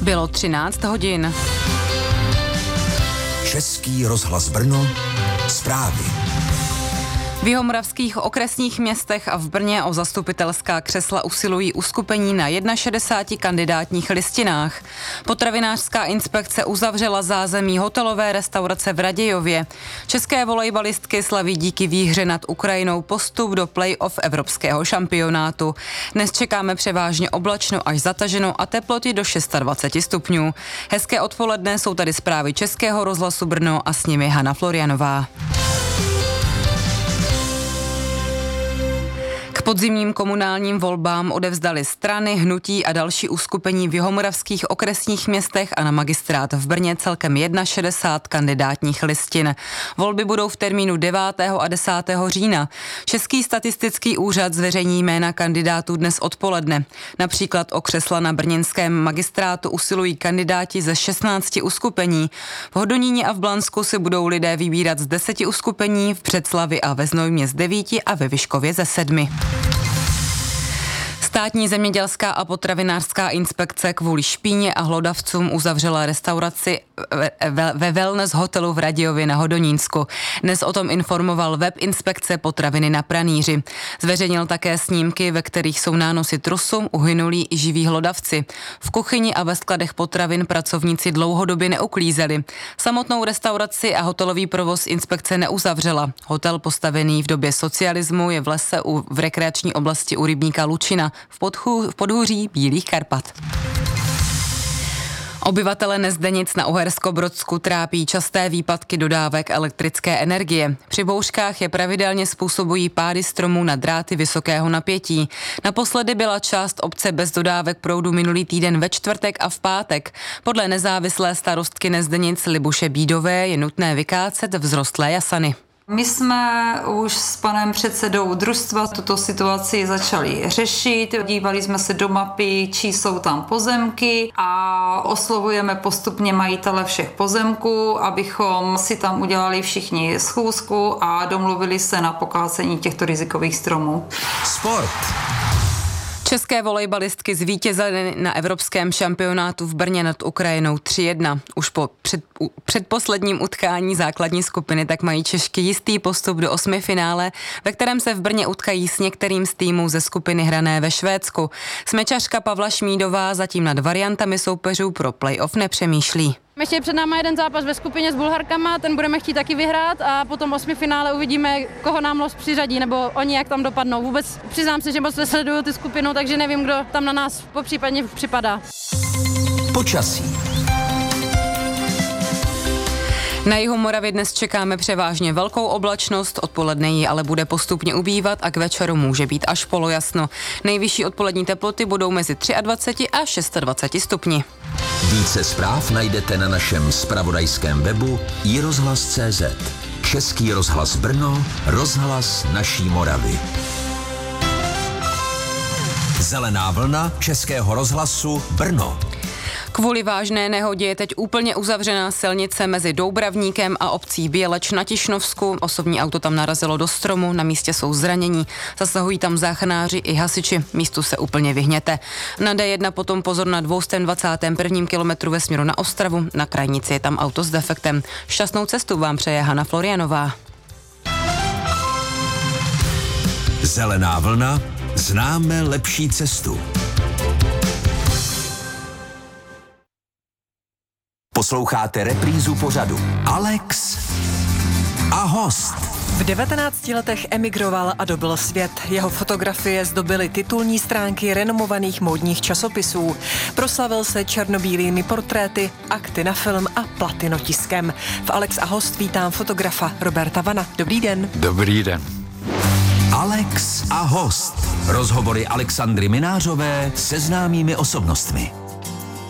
Bylo 13 hodin. Český rozhlas Brno, zprávy. V jihomoravských okresních městech a v Brně o zastupitelská křesla usilují uskupení na 61 kandidátních listinách. Potravinářská inspekce uzavřela zázemí hotelové restaurace v Radějově. České volejbalistky slaví díky výhře nad Ukrajinou postup do play-off evropského šampionátu. Dnes čekáme převážně oblačno až zataženo a teploty do 26 stupňů. Hezké odpoledne, jsou tady zprávy Českého rozhlasu Brno a s nimi Hana Florianová. K podzimním komunálním volbám odevzdali strany, hnutí a další uskupení v jihomoravských okresních městech a na magistrát v Brně celkem 61 kandidátních listin. Volby budou v termínu 9. a 10. října. Český statistický úřad zveřejní jména kandidátů dnes odpoledne. Například o křesla na brněnském magistrátu usilují kandidáti ze 16 uskupení. V Hodoníně a v Blansku si budou lidé vybírat z 10 uskupení, v Břeclavi a ve Znojmě z 9 a ve Vyškově ze 7. Státní zemědělská a potravinářská inspekce kvůli špíně a hlodavcům uzavřela restauraci ve wellness hotelu v Radějově na Hodonínsku. Dnes o tom informoval web inspekce Potraviny na pranýři. Zveřejnil také snímky, ve kterých jsou nánosy trusu, uhynulí i živí hlodavci. V kuchyni a ve skladech potravin pracovníci dlouhodobě neuklízeli. Samotnou restauraci a hotelový provoz inspekce neuzavřela. Hotel postavený v době socialismu je v lese v rekreační oblasti u rybníka Lučina v podhůří Bílých Karpat. Obyvatele Nezdenic na Uherskobrodsku trápí časté výpadky dodávek elektrické energie. Při bouřkách je pravidelně způsobují pády stromů na dráty vysokého napětí. Naposledy byla část obce bez dodávek proudu minulý týden ve čtvrtek a v pátek. Podle nezávislé starostky Nezdenic Libuše Bídové je nutné vykácet vzrostlé jasany. My jsme už s panem předsedou družstva tuto situaci začali řešit. Dívali jsme se do mapy, čí jsou tam pozemky a oslovujeme postupně majitele všech pozemků, abychom si tam udělali všichni schůzku a domluvili se na pokácení těchto rizikových stromů. Sport. České volejbalistky zvítězily na evropském šampionátu v Brně nad Ukrajinou 3-1. Už po předposledním utkání základní skupiny tak mají Češky jistý postup do 8. finále, ve kterém se v Brně utkají s některým z týmů ze skupiny hrané ve Švédsku. Smečařka Pavla Šmídová zatím nad variantami soupeřů pro play-off nepřemýšlí. Ještě před náma jeden zápas ve skupině s Bulharkama, ten budeme chtít taky vyhrát a potom 8. finále uvidíme, koho nám los přiřadí, nebo oni jak tam dopadnou. Vůbec přiznám se, že moc nesleduju ty skupinu, takže nevím, kdo tam na nás popřípadně připadá. Počasí. Na jihu Moravy dnes čekáme převážně velkou oblačnost, odpoledne ji ale bude postupně ubývat a k večeru může být až polojasno. Nejvyšší odpolední teploty budou mezi 23 a 26 stupni. Více zpráv najdete na našem zpravodajském webu iRozhlas.cz. Český rozhlas Brno, rozhlas naší Moravy. Zelená vlna Českého rozhlasu Brno. Kvůli vážné nehodě je teď úplně uzavřená silnice mezi Doubravníkem a obcí Běleč na Tišnovsku. Osobní auto tam narazilo do stromu, na místě jsou zranění. Zasahují tam záchranáři i hasiči. Místu se úplně vyhněte. Na D1 potom pozor na 221. kilometru ve směru na Ostravu. Na krajnici je tam auto s defektem. Šťastnou cestu vám přeje Hana Florianová. Zelená vlna, známe lepší cestu. Posloucháte reprízu pořadu Alex a host. V 19 letech emigroval a dobyl svět. Jeho fotografie zdobily titulní stránky renomovaných módních časopisů. Proslavil se černobílými portréty, akty na film a platinotiskem. V Alex a host vítám fotografa Roberta Vana. Dobrý den. Dobrý den. Alex a host. Rozhovory Alexandry Minářové se známými osobnostmi.